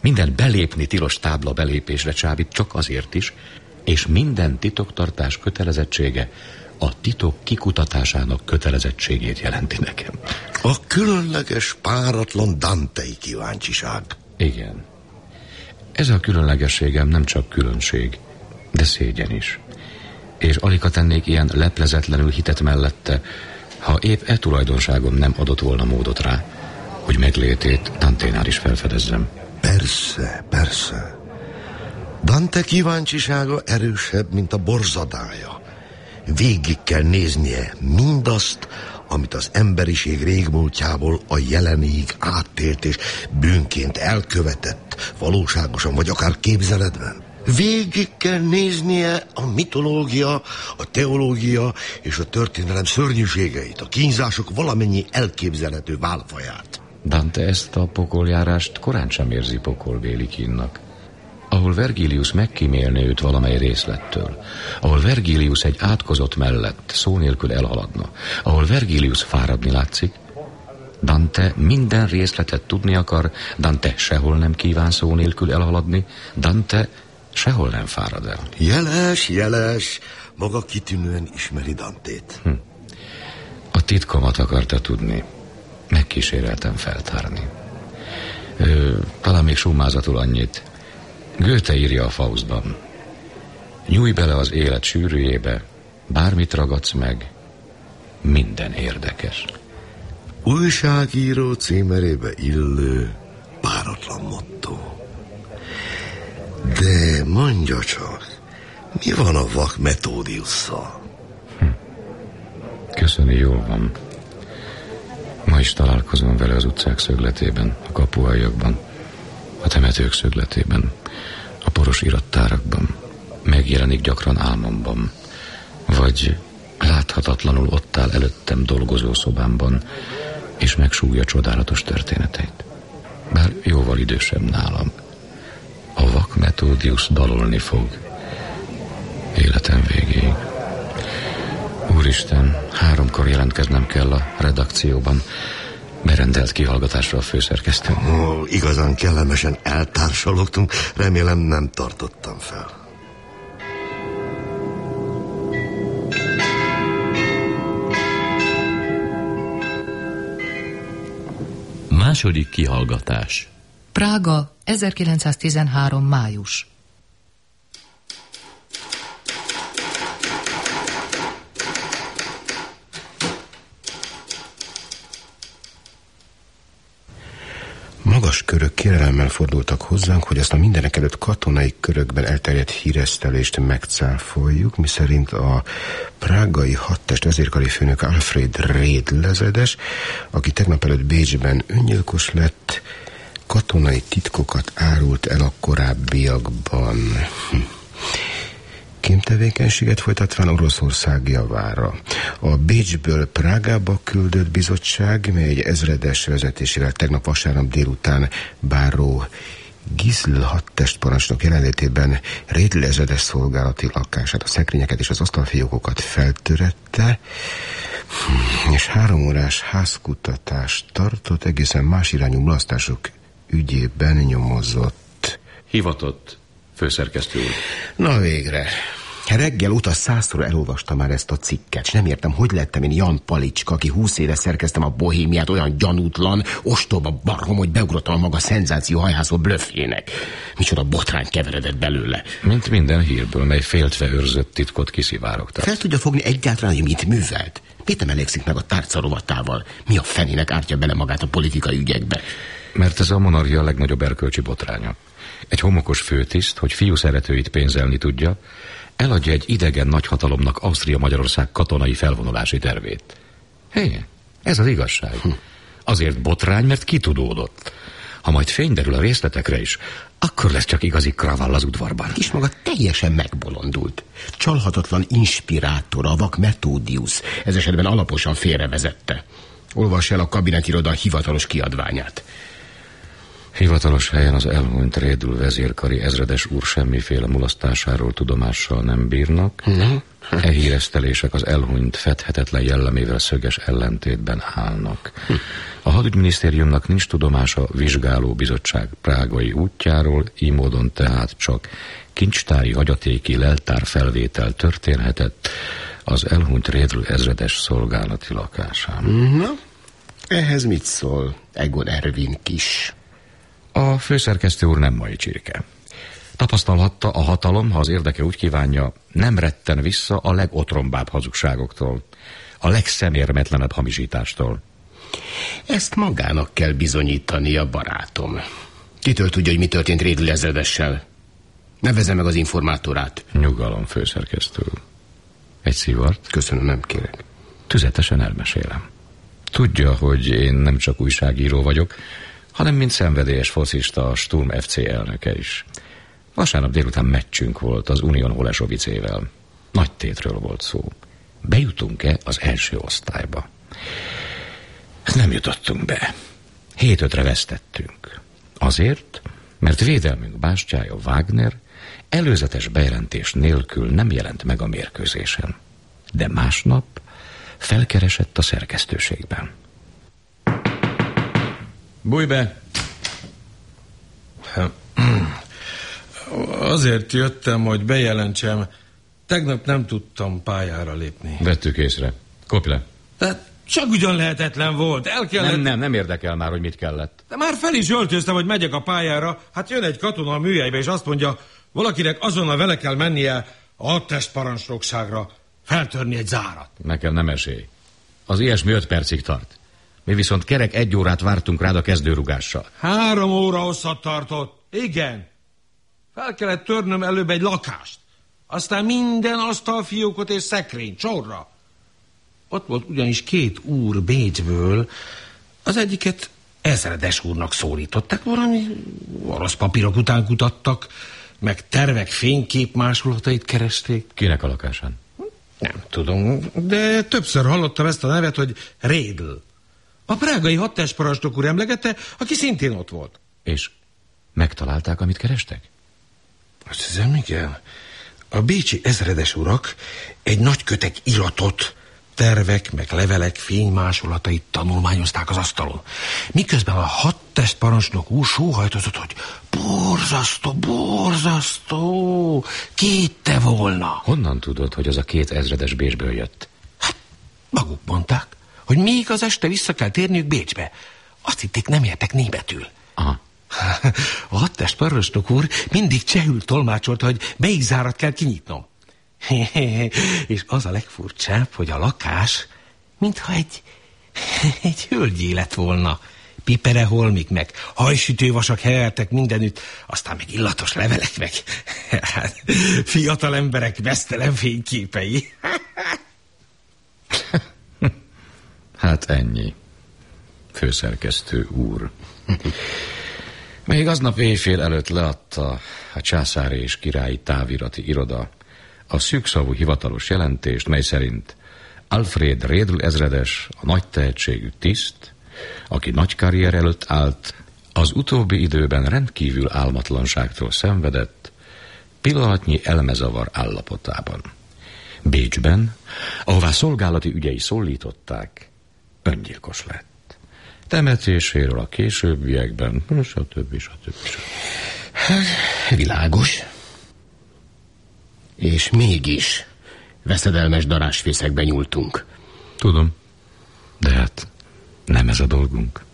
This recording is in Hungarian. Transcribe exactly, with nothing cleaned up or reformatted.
Minden belépni tilos tábla belépésre csábít, csak azért is, és minden titoktartás kötelezettsége a titok kikutatásának kötelezettségét jelenti nekem. A különleges, páratlan dantei kíváncsiság. Igen. Ez a különlegességem nem csak különbség, de szégyen is. És alig tennék ilyen leplezetlenül hitet mellette, ha épp e tulajdonságom nem adott volna módot rá, hogy meglétét Danténál is felfedezzem. Persze, persze. Dante kíváncsisága erősebb, mint a borzadája. Végig kell néznie mindazt, amit az emberiség régmúltjából a jelenig áttélt és bűnként elkövetett, valóságosan vagy akár képzeletben. Végig kell néznie a mitológia, a teológia és a történelem szörnyűségeit, a kínzások valamennyi elképzelhető válfaját. Dante ezt a pokoljárást korán sem érzi pokolbéli kínnak. Ahol Vergilius megkímélne őt valamely részlettől, ahol Vergilius egy átkozott mellett szó nélkül elhaladna, ahol Vergilius fáradni látszik, Dante minden részletet tudni akar, Dante sehol nem kíván szó nélkül elhaladni, Dante sehol nem fárad el. Jeles, jeles, maga kitűnően ismeri Dantét. Hm. A titkomat akarta tudni, megkíséreltem feltárni. Ö, talán még summázatul annyit. Goethe írja a Faustban: nyújj bele az élet sűrűjébe, bármit ragadsz meg, minden érdekes. Újságíró címerébe illő páratlan motto. De mondja csak, mi van a vak Metódiusszal? Hm. Köszöni, jól van. Ma is találkozom vele az utcák szögletében, a kapuajakban, a temetők szögletében, a poros irattárakban. Megjelenik gyakran álmomban, vagy láthatatlanul ott áll előttem dolgozó szobámban, és megsúgja csodálatos történeteit. Bár jóval idősebb nálam. A vak Metódius dalolni fog életem végéig. Úristen, háromkor jelentkeznem kell a redakcióban. Berendelt kihallgatásra a főszerkesztő. Ó, igazán kellemesen eltársalogtunk. Remélem nem tartottam fel. Második kihallgatás. Prága, ezerkilencszáztizenhárom. május. Magas körök kérelemmel fordultak hozzánk, hogy azt a mindenek előtt katonai körökben elterjedt híresztelést megcáfoljuk, miszerint a prágai hadtest vezérkari főnök Alfred Rédl ezredes, aki tegnap előtt Bécsben öngyilkos lett, katonai titkokat árult el a korábbiakban. Hm. Kémtevékenységet folytatván Oroszország javára. A Bécsből Prágába küldött bizottság, mely egy ezredes vezetésével tegnap vasárnap délután báró Gizl hadtestparancsnok jelenlétében Rédl ezredes szolgálati lakását, a szekrényeket és az asztalfiókokat feltörette, és három órás házkutatást tartott, egészen más irányú mulasztások ügyében nyomozott. Hivatott, főszerkesztő úr. Na végre. Reggel óta százszor elolvastam már ezt a cikket, és nem értem, hogy lettem én Jan Palicska, aki húsz éve szerkeztem a Bohémiát, olyan gyanútlan, ostoba barom, hogy beugrottam a maga szenzáció hajhászó blöffjének. Micsoda botrány keveredett belőle. Mint minden hírből, mely féltve őrzött titkot kiszivárogtat. Fel tudja fogni egyáltalán, hogy mit művelt? Miért nem elégszik meg a tárca rovatával? Mi a fenének ártja bele magát a politikai ügyekbe? Mert ez a monarchia a legnagyobb erkölcsi botránya. Egy homokos főtiszt, hogy fiú szeretőit pénzelni tudja, eladja egy idegen nagyhatalomnak Ausztria-Magyarország katonai felvonulási tervét. Hé, ez az igazság. Hm. Azért botrány, mert kitudódott. Ha majd fény derül a részletekre is, akkor lesz csak igazi kravall az udvarban. És maga teljesen megbolondult. Csalhatatlan inspirátor, a vak Metódius, ez esetben alaposan félrevezette. Olvass el a kabinetiroda hivatalos kiadványát. Hivatalos helyen az elhunyt Rédül vezérkari ezredes úr semmiféle mulasztásáról tudomással nem bírnak. Mm. E híresztelések az elhunyt fedhetetlen jellemével szöges ellentétben állnak. Hm. A hadügyminisztériumnak nincs tudomása vizsgáló bizottság prágai útjáról, így módon tehát csak kincstári hagyatéki leltár felvétel történhetett az elhunyt Rédül ezredes szolgálati lakásán. Na, ehhez mit szól Egon Ervin Kis? A főszerkesztő úr nem mai csirke. Tapasztalhatta, a hatalom, ha az érdeke úgy kívánja, nem retten vissza a legotrombább hazugságoktól, a legszemérmetlenebb hamisítástól. Ezt magának kell bizonyítania, barátom. Kitől tudja, hogy mi történt Rédül ezredessel? Nevezze meg az informátorát. Nyugalom, főszerkesztő úr. Egy szivart? Köszönöm, nem kérek. Tüzetesen elmesélem. Tudja, hogy én nem csak újságíró vagyok, hanem mint szenvedélyes foszista a Sturm ef cé elnöke is. Vasárnap délután meccsünk volt az Union Holešovicével. Nagy tétről volt szó. Bejutunk-e az első osztályba? Nem jutottunk be. hét ötre vesztettünk. Azért, mert védelmünk bástyája Wagner előzetes bejelentés nélkül nem jelent meg a mérkőzésen. De másnap felkeresett a szerkesztőségben. Bújj be! Azért jöttem, hogy bejelentsem, tegnap nem tudtam pályára lépni. Vettük észre. Kopj le. De csak ugyan lehetetlen volt, el kellett... Nem, nem, nem érdekel már, hogy mit kellett. De már fel is öltöztem, hogy megyek a pályára, hát jön egy katona a műhelybe, és azt mondja, valakinek azonnal vele kell mennie a hadtestparancsnokságra, feltörni egy zárat. Nekem nem esély. Az ilyesmi öt percig tart. Mi viszont kerek egy órát vártunk rád a kezdőrugással. Három óra hosszat tartott. Igen. Fel kellett törnöm előbb egy lakást. Aztán minden asztalfiókot és szekrény, csorra. Ott volt ugyanis két úr Bécsből, az egyiket ezredes úrnak szólították, valami orosz papírok után kutattak, meg tervek fényképmásolatait keresték. Kinek a lakásán? Nem tudom, de többször hallottam ezt a nevet, hogy Rédl. A prágai hadtestparancsnok úr emlegette, aki szintén ott volt. És megtalálták, amit kerestek? Azt hiszem, igen. A bécsi ezredes urak egy nagy kötek iratot, tervek, meg levelek fénymásolatait tanulmányozták az asztalon. Miközben a hadtestparancsnok úr sóhajtozott, hogy borzasztó, borzasztó, kétte volna. Honnan tudod, hogy az a két ezredes Bécsből jött? Hát, maguk mondták, hogy még az este vissza kell térniük Bécsbe. Azt hitték, nem értek németül. Aha. A hadtestparancsnok úr mindig csehül tolmácsolta, hogy melyik zárat kell kinyitnom. És az a legfurcsább, hogy a lakás mintha egy, egy hölgyé lett volna. Pipere holmik meg, hajsütővasak hevertek mindenütt, aztán meg illatos levelek meg. Fiatal emberek vesztelen fényképei. Hát ennyi, főszerkesztő úr. Még aznap éjfél előtt leadta a császári és királyi távirati iroda a szűkszavú hivatalos jelentést, mely szerint Alfred Rédl ezredes, a nagy tehetségű tiszt, aki nagy karrier előtt állt, az utóbbi időben rendkívül álmatlanságtól szenvedett, pillanatnyi elmezavar állapotában. Bécsben, ahová szolgálati ügyei szólították, öngyilkos lett. Temetéséről a későbbiekben, stb. stb. Hát, világos. És mégis veszedelmes darásfészekbe nyúltunk. Tudom, de hát nem ez a dolgunk.